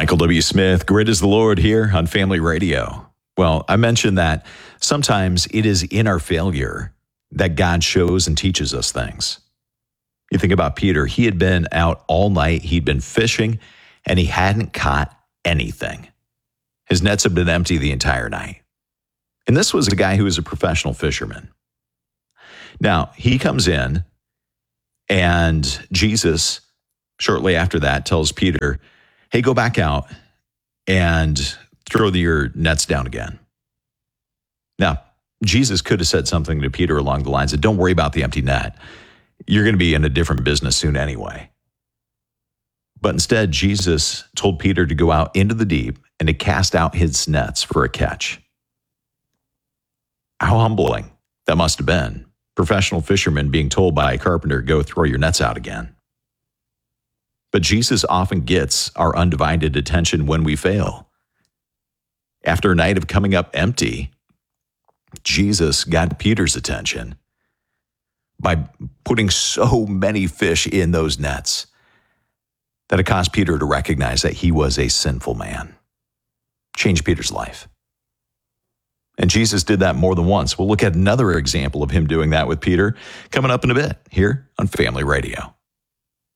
Michael W. Smith, Grid is the Lord here on Family Radio. Well, I mentioned that sometimes it is in our failure that God shows and teaches us things. You think about Peter, he had been out all night, he'd been fishing, and he hadn't caught anything. His nets had been empty the entire night. And this was a guy who was a professional fisherman. Now, he comes in, and Jesus, shortly after that, tells Peter, hey, go back out and throw your nets down again. Now, Jesus could have said something to Peter along the lines of, don't worry about the empty net. You're going to be in a different business soon anyway. But instead, Jesus told Peter to go out into the deep and to cast out his nets for a catch. How humbling that must have been. Professional fishermen being told by a carpenter, go throw your nets out again. But Jesus often gets our undivided attention when we fail. After a night of coming up empty, Jesus got Peter's attention by putting so many fish in those nets that it caused Peter to recognize that he was a sinful man. Changed Peter's life. And Jesus did that more than once. We'll look at another example of him doing that with Peter coming up in a bit here on Family Radio.